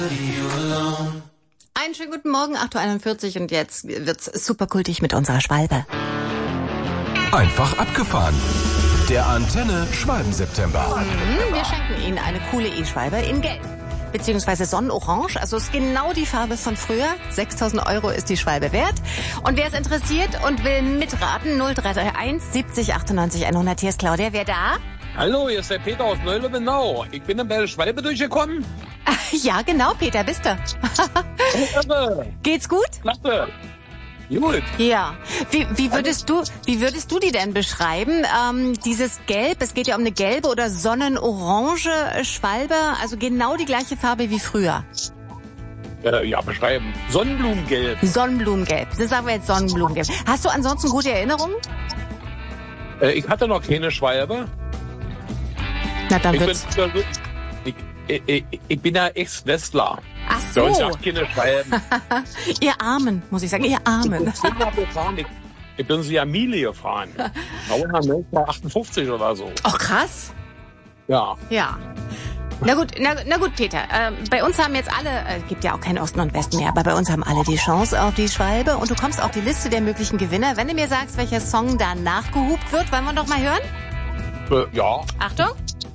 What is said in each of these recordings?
Einen schönen guten Morgen, 8.41 Uhr und jetzt wird's super kultig mit unserer Schwalbe. Einfach abgefahren. Der Antenne Schwalben-September. Wir schenken Ihnen eine coole E-Schwalbe in Gelb. Beziehungsweise Sonnenorange, also ist genau die Farbe von früher. 6.000 € ist die Schwalbe wert. Und wer es interessiert und will mitraten, 0331 70 98 100. Hier ist Claudia, wer da? Hallo, hier ist der Peter aus Neulebenau. Ich bin in der Schwalbe durchgekommen. Ja, genau, Peter, bist du. Geht's gut? Klasse. Gut. Ja. Wie würdest du die denn beschreiben? Dieses Gelb, es geht ja um eine gelbe oder sonnenorange Schwalbe, also genau die gleiche Farbe wie früher. Ja, beschreiben. Sonnenblumengelb. Sonnenblumengelb. Das sagen wir jetzt Sonnenblumengelb. Hast du ansonsten gute Erinnerungen? Ich hatte noch keine Schwalbe. Na, dann wird's. Ich bin ja Ex-Westler. Ach Bei uns so. gab's keine Schwalben. Ihr Armen, muss ich sagen, ihr Armen. Ich bin sie ja Miele gefahren. Da war 1958 oder so. Oh, krass. Ja. Ja. Na gut, Peter. Bei uns haben jetzt alle, gibt ja auch keinen Osten und Westen mehr, aber bei uns haben alle die Chance auf die Schwalbe und du kommst auf die Liste der möglichen Gewinner. Wenn du mir sagst, welcher Song da nachgehupt wird, wollen wir doch mal hören? Ja. Achtung.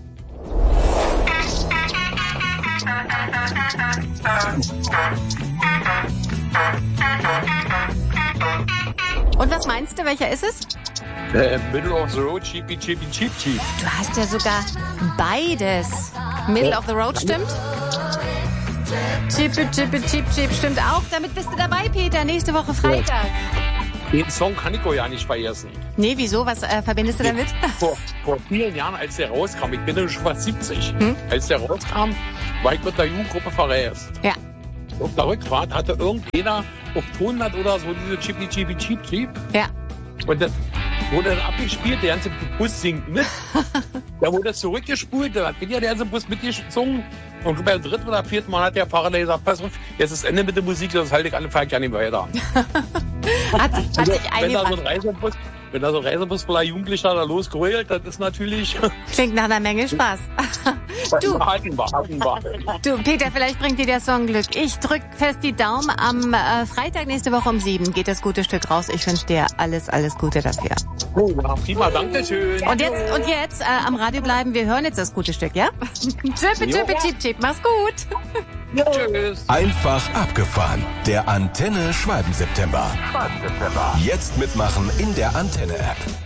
Und was meinst du, welcher ist es? Middle of the Road, Cheapy, Cheapy, Cheap, Cheap. Du hast ja sogar beides. Middle of the Road stimmt? Cheapy, Cheapy, Cheap, Cheap stimmt auch. Damit bist du dabei, Peter. Nächste Woche Freitag. Den Song kann ich auch ja nicht vergessen. Nee, wieso? Was verbindest du damit? Vor vielen Jahren, als der rauskam, ich bin ja schon fast 70, als der rauskam, war ich mit der Jugendgruppe verreist. Ja. Auf der Rückfahrt hatte irgendeiner auf Tonband oder so diese Chippy, Chippy, Cheap, Cheap. Ja. Und das wurde dann abgespielt, der ganze Bus singt mit. Da wurde das zurückgespult, da hat ja der ganze Bus mitgesungen. Und beim dritten oder vierten Mal hat der Fahrer gesagt, pass auf, jetzt ist Ende mit der Musik, das halte ich alle, fahre ich ja nicht weiter. Hat sich eingebrannt. Wenn da so ein Reisebus voller Jugendlicher da losgeheult, das ist natürlich... Klingt nach einer Menge Spaß. Hatten wir. Du, Peter, vielleicht bringt dir der Song Glück. Ich drück fest die Daumen. Am Freitag nächste Woche um 7 geht das gute Stück raus. Ich wünsche dir alles Gute dafür. Oh, ja, prima, danke schön. Und jetzt am Radio bleiben. Wir hören jetzt das gute Stück, ja? Chippy, chippy, cheap, cheap. Mach's gut. Ja. Tschüss. Einfach abgefahren. Der Antenne Schwalben-September. Jetzt mitmachen in der Antenne-App.